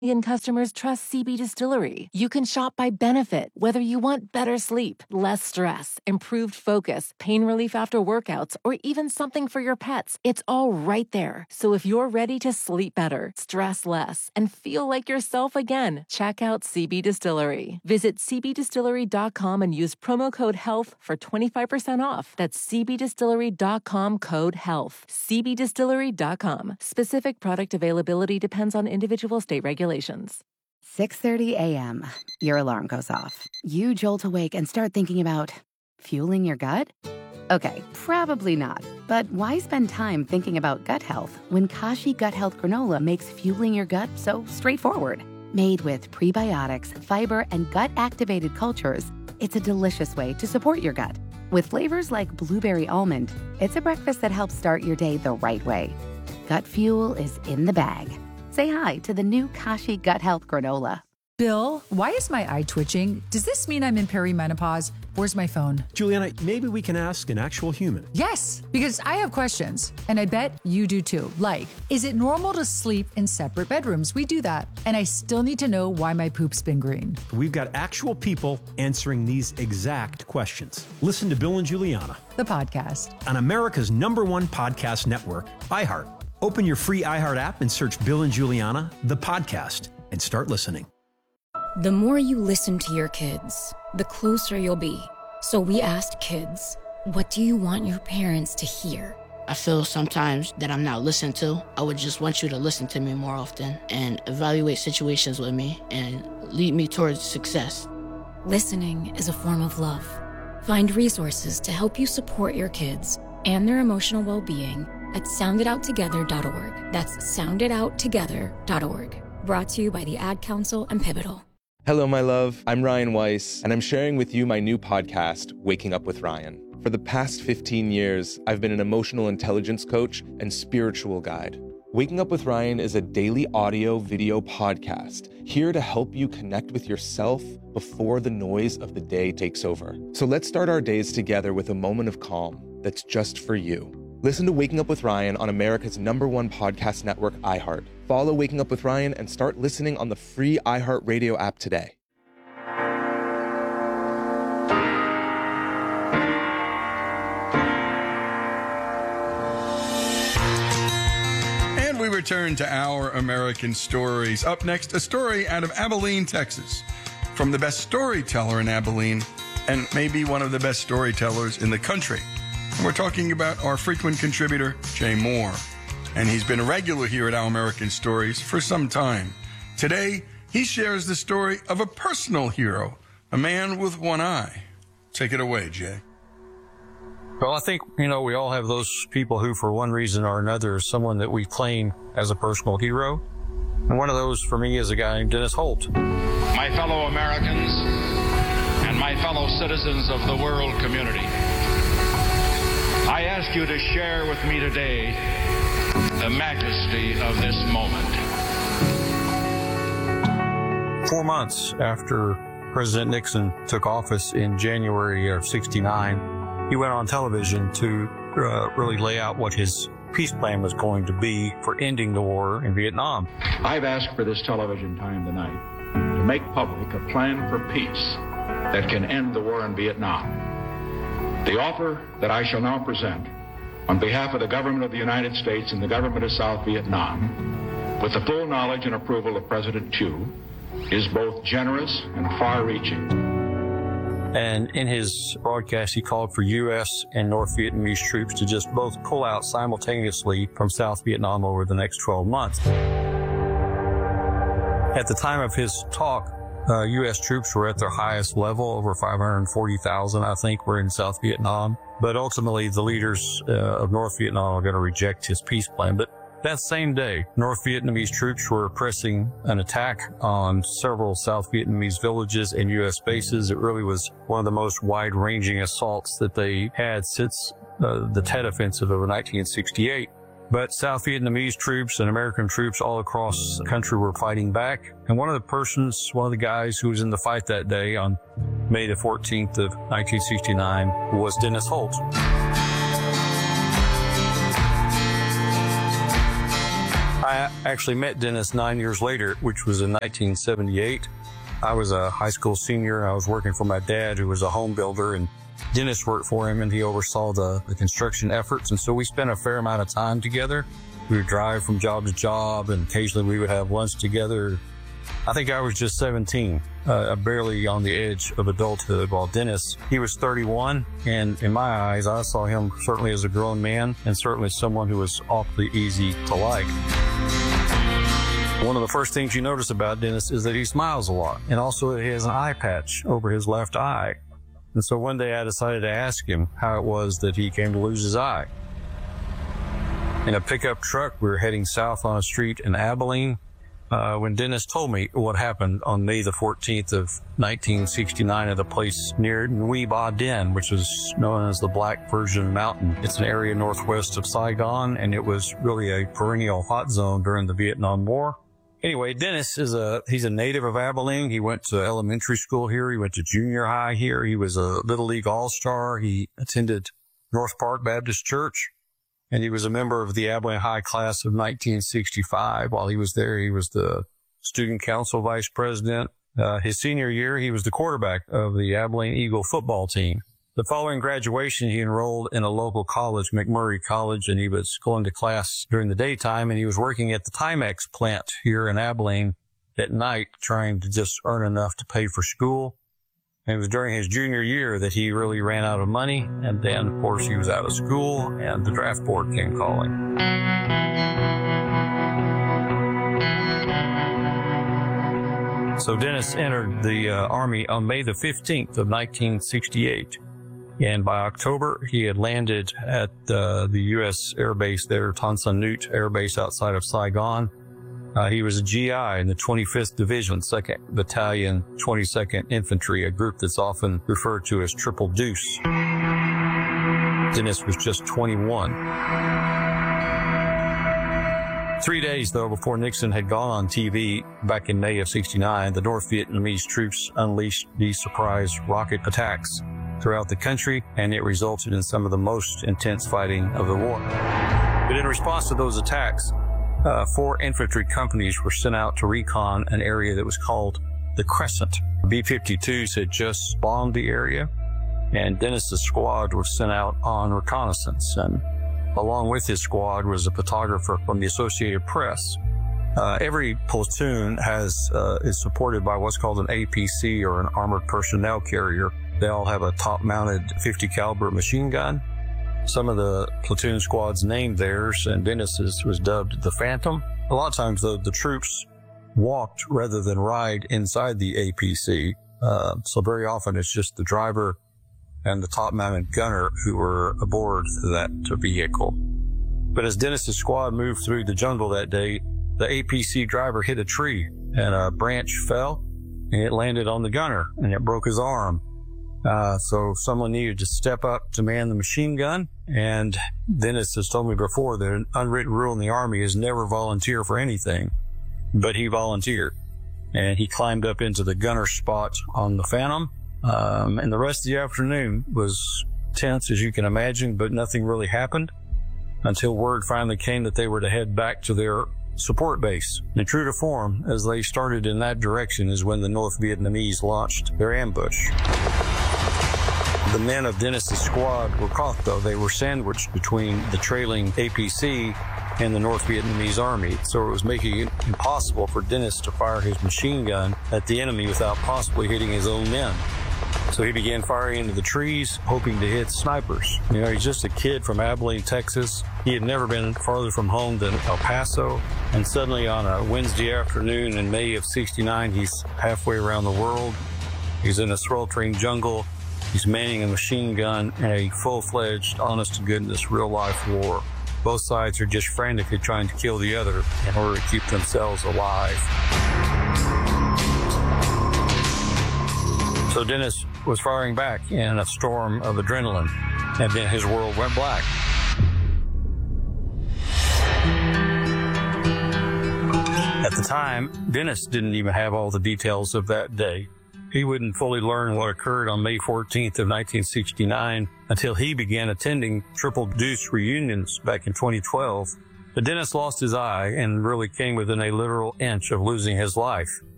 customers trust CB Distillery. You can shop by benefit, whether you want better sleep, less stress, improved focus, pain relief after workouts, or even something for your pets. It's all right there. So if you're ready to sleep better, stress less, and feel like yourself again, check out CB Distillery. Visit cbdistillery.com and use promo code HEALTH for 25% off. That's cbdistillery.com, code HEALTH. cbdistillery.com. Specific product availability depends on individual state regulations. 6:30 a.m. Your alarm goes off. You jolt awake and start thinking about fueling your gut? Okay, probably not. But why spend time thinking about gut health when Kashi Gut Health Granola makes fueling your gut so straightforward? Made with prebiotics, fiber, and gut-activated cultures, it's a delicious way to support your gut. With flavors like blueberry almond, it's a breakfast that helps start your day the right way. Gut fuel is in the bag. Say hi to the new Kashi Gut Health Granola. Bill, why is my eye twitching? Does this mean I'm in perimenopause? Where's my phone? Juliana, maybe we can ask an actual human. Yes, because I have questions, and I bet you do too. Like, is it normal to sleep in separate bedrooms? We do that. And I still need to know why my poop's been green. We've got actual people answering these exact questions. Listen to Bill and Juliana, The podcast. on America's #1 podcast network, iHeart. Open your free iHeart app and search Bill and Juliana, the podcast, and start listening. The more you listen to your kids, the closer you'll be. So we asked kids, what do you want your parents to hear? I feel sometimes that I'm not listened to. I would just want you to listen to me more often and evaluate situations with me and lead me towards success. Listening is a form of love. Find resources to help you support your kids and their emotional well-being at sounditouttogether.org. That's sounditouttogether.org. Brought to you by the Ad Council and Pivotal. Hello, my love. I'm Ryan Weiss, and I'm sharing with you my new podcast, Waking Up with Ryan. For the past 15 years, I've been an emotional intelligence coach and spiritual guide. Waking Up with Ryan is a daily audio-video podcast here to help you connect with yourself before the noise of the day takes over. So let's start our days together with a moment of calm that's just for you. Listen to Waking Up with Ryan on America's #1 podcast network, iHeart. Follow Waking Up with Ryan and start listening on the free iHeart Radio app today. And we return to Our American Stories. Up next, a story out of Abilene, Texas, from the best storyteller in Abilene and maybe one of the best storytellers in the country. And we're talking about our frequent contributor, Jay Moore. And he's been a regular here at Our American Stories for some time. Today, he shares the story of a personal hero, a man with one eye. Take it away, Jay. Well, I think, we all have those people who, for one reason or another, is someone that we claim as a personal hero. And one of those, for me, is a guy named Dennis Holt. My fellow Americans and my fellow citizens of the world community, I ask you to share with me today the majesty of this moment. 4 months after President Nixon took office in January of '69, he went on television to really lay out what his peace plan was going to be for ending the war in Vietnam. I've asked for this television time tonight to make public a plan for peace that can end the war in Vietnam. The offer that I shall now present on behalf of the government of the United States and the government of South Vietnam, with the full knowledge and approval of President Thieu, is both generous and far-reaching. And in his broadcast, he called for U.S. and North Vietnamese troops to just both pull out simultaneously from South Vietnam over the next 12 months. At the time of his talk, U.S. troops were at their highest level. Over 540,000, I think, were in South Vietnam. But ultimately, the leaders of North Vietnam are going to reject his peace plan. But that same day, North Vietnamese troops were pressing an attack on several South Vietnamese villages and U.S. bases. It really was one of the most wide-ranging assaults that they had since the Tet Offensive of 1968. But South Vietnamese troops and American troops all across the country were fighting back. And one of the guys who was in the fight that day on May the 14th of 1969 was Dennis Holt. I actually met Dennis 9 years later, which was in 1978. I was a high school senior. I was working for my dad, who was a home builder, and Dennis worked for him, and he oversaw the construction efforts. And so we spent a fair amount of time together. We would drive from job to job, and occasionally we would have lunch together. I think I was just 17, barely on the edge of adulthood, while Dennis, he was 31. And in my eyes, I saw him certainly as a grown man and certainly someone who was awfully easy to like. One of the first things you notice about Dennis is that he smiles a lot, and also he has an eye patch over his left eye. And so one day I decided to ask him how it was that he came to lose his eye. In a pickup truck, we were heading south on a street in Abilene when Dennis told me what happened on May the 14th of 1969 at a place near Nguyen Ba Dinh, which is known as the Black Persian Mountain. It's an area northwest of Saigon, and it was really a perennial hot zone during the Vietnam War. Anyway, Dennis he's a native of Abilene. He went to elementary school here. He went to junior high here. He was a Little League All-Star. He attended North Park Baptist Church, and he was a member of the Abilene High class of 1965. While he was there, he was the student council vice president. His senior year, he was the quarterback of the Abilene Eagle football team. The following graduation, he enrolled in a local college, McMurray College, and he was going to class during the daytime, and he was working at the Timex plant here in Abilene at night, trying to just earn enough to pay for school. And it was during his junior year that he really ran out of money, and then, of course, he was out of school, and the draft board came calling. So Dennis entered the Army on May the 15th of 1968. And by October, he had landed at the U.S. Air Base there, Tan Son Nhut Air Base outside of Saigon. He was a GI in the 25th Division, 2nd Battalion, 22nd Infantry, a group that's often referred to as Triple Deuce. Dennis was just 21. 3 days, though, before Nixon had gone on TV back in May of '69, the North Vietnamese troops unleashed these surprise rocket attacks throughout the country, and it resulted in some of the most intense fighting of the war. But in response to those attacks, 4 infantry companies were sent out to recon an area that was called the Crescent. B-52s had just bombed the area, and Dennis's squad was sent out on reconnaissance, and along with his squad was a photographer from the Associated Press. Every platoon is supported by what's called an APC, or an armored personnel carrier. They all have a top-mounted .50 caliber machine gun. Some of the platoon squads named theirs, and Dennis's was dubbed the Phantom. A lot of times, though, the troops walked rather than ride inside the APC. So very often it's just the driver and the top-mounted gunner who were aboard that vehicle. But as Dennis's squad moved through the jungle that day, the APC driver hit a tree, and a branch fell, and it landed on the gunner, and it broke his arm. So someone needed to step up to man the machine gun, and Dennis has told me before that an unwritten rule in the Army is never volunteer for anything, but he volunteered, and he climbed up into the gunner spot on the Phantom, and the rest of the afternoon was tense, as you can imagine, but nothing really happened until word finally came that they were to head back to their support base. And true to form, as they started in that direction is when the North Vietnamese launched their ambush. The men of Dennis's squad were caught, though. They were sandwiched between the trailing APC and the North Vietnamese army, so it was making it impossible for Dennis to fire his machine gun at the enemy without possibly hitting his own men. So he began firing into the trees, hoping to hit snipers. You know, he's just a kid from Abilene, Texas. He had never been farther from home than El Paso, and suddenly on a Wednesday afternoon in May of '69, he's halfway around the world. He's in a sweltering jungle. He's manning a machine gun in a full-fledged, honest-to-goodness, real-life war. Both sides are just frantically trying to kill the other in order to keep themselves alive. So Dennis was firing back in a storm of adrenaline, and then his world went black. At the time, Dennis didn't even have all the details of that day. He wouldn't fully learn what occurred on May 14th of 1969 until he began attending Triple Deuce reunions back in 2012 But Dennis lost his eye and really came within a literal inch of losing his life.